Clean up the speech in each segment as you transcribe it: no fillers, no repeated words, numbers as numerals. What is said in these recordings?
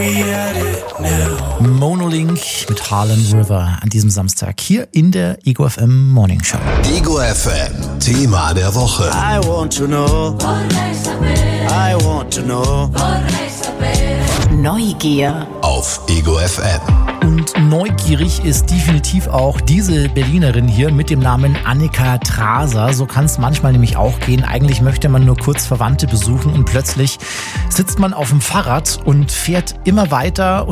Monolink mit Harlem River an diesem Samstag hier in der Ego FM Morning Show. Ego FM, Thema der Woche. I want to know. I want to know. Neugier Auf Ego FM. Und neugierig ist definitiv auch diese Berlinerin hier mit dem Namen Annika Traser. So kann es manchmal nämlich auch gehen. Eigentlich möchte man nur kurz Verwandte besuchen und plötzlich sitzt man auf dem Fahrrad und fährt immer weiter,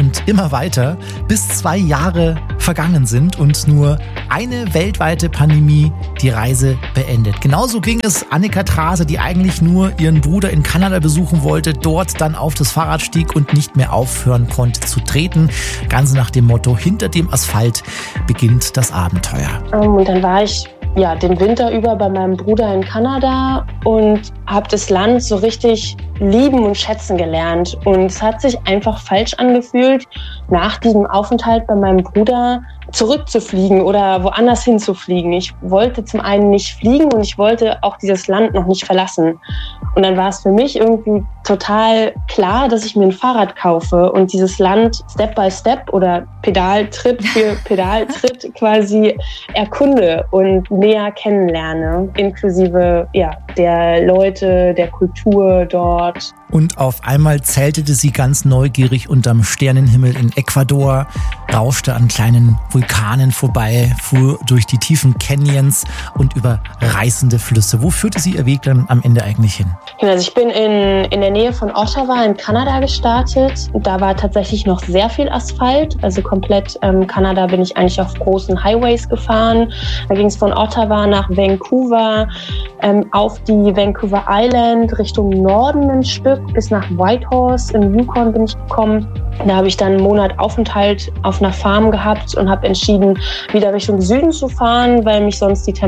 bis 2 Jahre vergangen sind und nur eine weltweite Pandemie die Reise beendet. Genauso ging es Annika Traser, die eigentlich nur ihren Bruder in Kanada besuchen wollte, dort dann auf das Fahrrad stieg und nicht mehr aufhören konnte zu treten. Ganz nach dem Motto, hinter dem Asphalt beginnt das Abenteuer. Und dann war ich den Winter über bei meinem Bruder in Kanada und habe das Land so richtig lieben und schätzen gelernt. Und es hat sich einfach falsch angefühlt, nach diesem Aufenthalt bei meinem Bruder zurückzufliegen oder woanders hinzufliegen. Ich wollte zum einen nicht fliegen und ich wollte auch dieses Land noch nicht verlassen. Und dann war es für mich irgendwie total klar, dass ich mir ein Fahrrad kaufe und dieses Land Step by Step oder Pedaltritt für Pedaltritt quasi erkunde und näher kennenlerne, inklusive der Leute, der Kultur dort. Und auf einmal zeltete sie ganz neugierig unterm Sternenhimmel in Ecuador, rauschte an kleinen Vulkanen vorbei, fuhr durch die tiefen Canyons und über reißende Flüsse. Wo führte sie ihr Weg dann am Ende eigentlich hin? Also ich bin in der Nähe von Ottawa in Kanada gestartet. Da war tatsächlich noch sehr viel Asphalt. Also komplett Kanada bin ich eigentlich auf großen Highways gefahren. Da ging es von Ottawa nach Vancouver, auf die Vancouver Island Richtung Norden ein Stück, bis nach Whitehorse im Yukon bin ich gekommen. Da habe ich dann einen Monat Aufenthalt auf einer Farm gehabt und habe entschieden, wieder Richtung Süden zu fahren, weil mich sonst die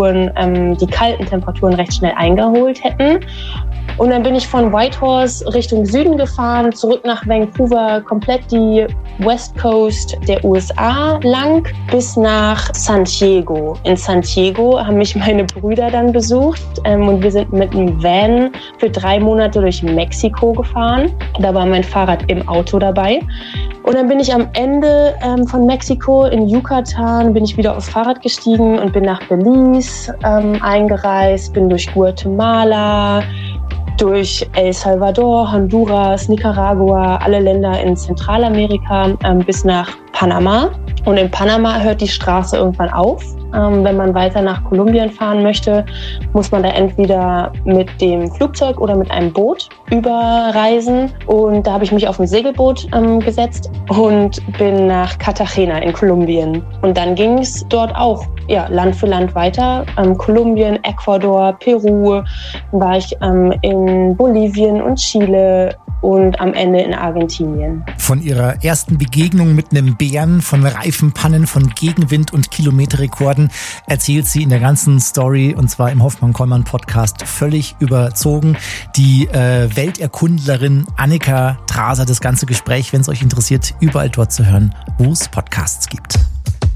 kalten Temperaturen recht schnell eingeholt hätten. Und dann bin ich von Whitehorse Richtung Süden gefahren, zurück nach Vancouver, komplett die West Coast der USA lang, bis nach San Diego. In San Diego haben mich meine Brüder dann besucht und wir sind mit einem Van für 3 Monate durch Mexiko gefahren. Da war mein Fahrrad im Auto dabei. Und dann bin ich am Ende von Mexiko in Yucatan, bin ich wieder aufs Fahrrad gestiegen und bin nach Belize eingereist, bin durch Guatemala, durch El Salvador, Honduras, Nicaragua, alle Länder in Zentralamerika bis nach Panama. Und in Panama hört die Straße irgendwann auf. Wenn man weiter nach Kolumbien fahren möchte, muss man da entweder mit dem Flugzeug oder mit einem Boot überreisen. Und da habe ich mich auf ein Segelboot gesetzt und bin nach Cartagena in Kolumbien. Und dann ging es dort auch Land für Land weiter. Kolumbien, Ecuador, Peru, war ich in Bolivien und Chile und am Ende in Argentinien. Von ihrer ersten Begegnung mit einem Bären, von Reifenpannen, von Gegenwind und Kilometerrekorden erzählt sie in der ganzen Story, und zwar im Hoffmann-Kollmann-Podcast, völlig überzogen. Die Welterkundlerin Annika Traser, das ganze Gespräch, wenn es euch interessiert, überall dort zu hören, wo es Podcasts gibt.